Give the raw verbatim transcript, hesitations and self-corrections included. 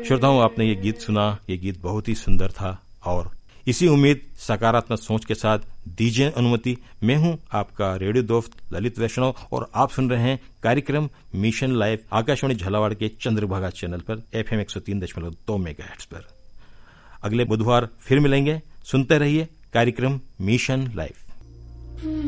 श्रोताओं, आपने ये गीत सुना, ये गीत बहुत ही सुंदर था और इसी उम्मीद, सकारात्मक सोच के साथ दीजिए अनुमति। मैं हूं आपका रेडियो दोस्त ललित वैष्णव और आप सुन रहे हैं कार्यक्रम मिशन लाइव आकाशवाणी झालावाड़ के चंद्रभागा चैनल पर एफएम एक सौ तीन दशमलव दो मेगाहर्ट्ज पर। अगले बुधवार फिर मिलेंगे। सुनते रहिए कार्यक्रम मिशन लाइव।